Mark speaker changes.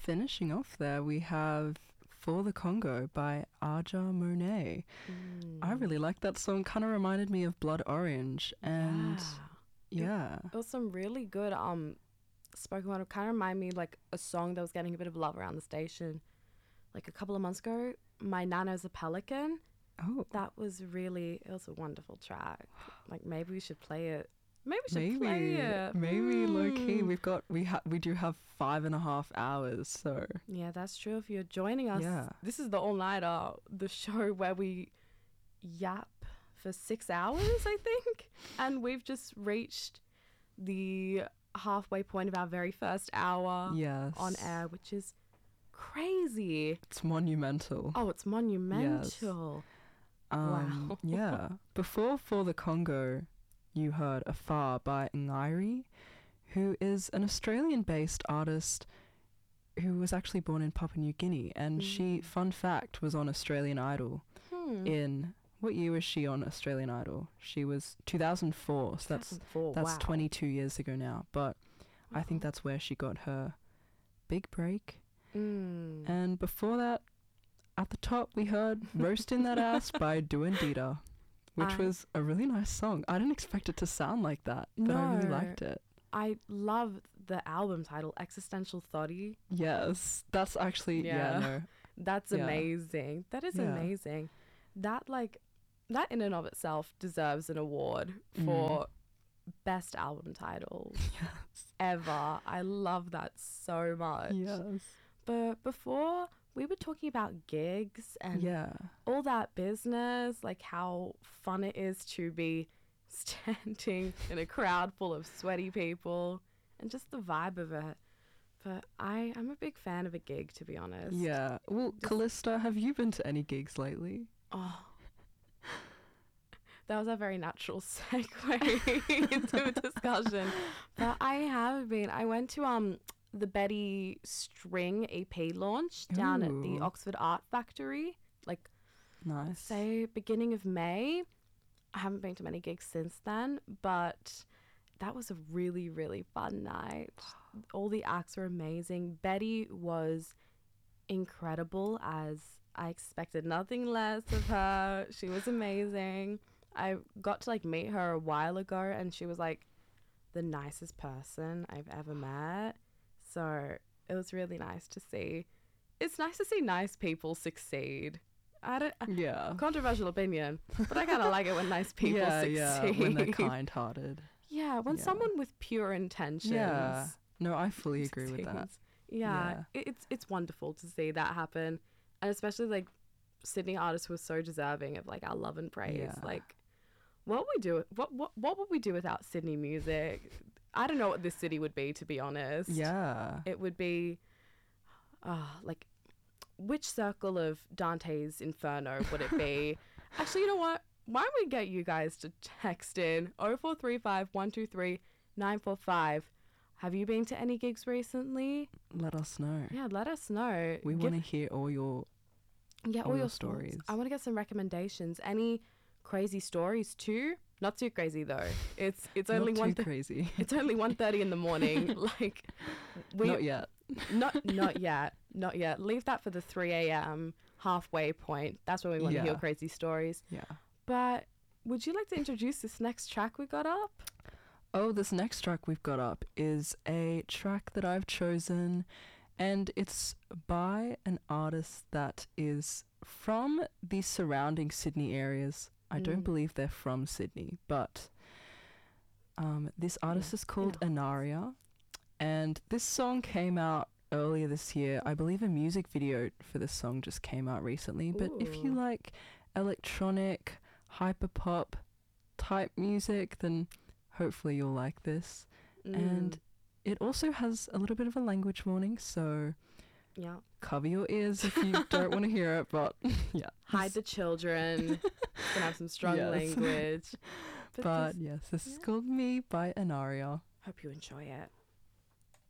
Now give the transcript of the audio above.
Speaker 1: finishing off there, we have For the Congo by Aja Monet. I really like that song. Kind of reminded me of Blood Orange. And yeah.
Speaker 2: It was some really good spoken word. It kind of reminded me like a song that was getting a bit of love around the station like a couple of months ago. My Nano's a Pelican.
Speaker 1: Oh.
Speaker 2: That was it was a wonderful track. Like maybe we should play it. Maybe we should play it.
Speaker 1: Maybe low key. We do have 5.5 hours, so
Speaker 2: yeah, that's true. If you're joining us, this is the all nighter, the show where we yap for 6 hours, I think, and we've just reached the halfway point of our very first hour on air, which is crazy.
Speaker 1: It's monumental.
Speaker 2: Oh, it's monumental.
Speaker 1: Yes.
Speaker 2: Wow.
Speaker 1: Yeah. Before For the Congo, you heard Afar by Ngairi, who is an Australian-based artist who was actually born in Papua New Guinea, and she, fun fact, was on Australian Idol in... What year was she on Australian Idol? She was 2004, so that's 22 years ago now. But I think that's where she got her big break. And before that, at the top, we heard Roastin' That Ass by Duandita, which was a really nice song. I didn't expect it to sound like that, but I really liked it.
Speaker 2: I love the album title, Existential Thotty.
Speaker 1: Yes, that's actually,
Speaker 2: That's amazing. That is amazing. That in and of itself deserves an award for best album title ever. I love that so much.
Speaker 1: Yes.
Speaker 2: But before, we were talking about gigs and all that business, like how fun it is to be standing in a crowd full of sweaty people and just the vibe of it. But I'm a big fan of a gig, to be honest.
Speaker 1: Yeah. Well, Callista, have you been to any gigs lately?
Speaker 2: Oh, that was a very natural segue into a discussion. But I have been. I went to the Betty String EP launch down at the Oxford Art Factory, like
Speaker 1: nice.
Speaker 2: Say beginning of May. I haven't been to many gigs since then, but that was a really, really fun night. All the acts were amazing. Betty was incredible, as I expected nothing less of her. She was amazing. I got to like meet her a while ago, and she was like the nicest person I've ever met. So it was really nice to see. It's nice to see nice people succeed. Controversial opinion, but I kind of like it when nice people succeed.
Speaker 1: Yeah, when they're kind-hearted.
Speaker 2: Yeah, when someone with pure intentions.
Speaker 1: Yeah, no, I fully agree with that.
Speaker 2: Yeah, it's wonderful to see that happen, and especially like Sydney artists who are so deserving of like our love and praise.
Speaker 1: Yeah.
Speaker 2: Like, what would we do without Sydney music? I don't know what this city would be, to be honest.
Speaker 1: Yeah,
Speaker 2: it would be, like, which circle of Dante's Inferno would it be? Actually, you know what? Why don't we get you guys to text in 0435 123 945? Have you been to any gigs recently?
Speaker 1: Let us know.
Speaker 2: Yeah, let us know.
Speaker 1: We want to hear all your stories.
Speaker 2: I want to get some recommendations. Any crazy stories too? Not too crazy though. It's only
Speaker 1: not too crazy.
Speaker 2: It's only 1:30 in the morning. Like,
Speaker 1: not yet.
Speaker 2: Not yet. Leave that for the 3 a.m. halfway point. That's when we want to hear crazy stories.
Speaker 1: Yeah.
Speaker 2: But would you like to introduce this next track we got up?
Speaker 1: Oh, this next track we've got up is a track that I've chosen, and it's by an artist that is from the surrounding Sydney areas. I don't believe they're from Sydney, but this artist is called Anaria, and this song came out earlier this year. I believe a music video for this song just came out recently, but if you like electronic, hyperpop type music, then hopefully you'll like this. And it also has a little bit of a language warning, so cover your ears if you don't want to hear it, but
Speaker 2: hide the children. It's gonna have some strong language,
Speaker 1: but yes, this is called Me by Anaria.
Speaker 2: Hope you enjoy it.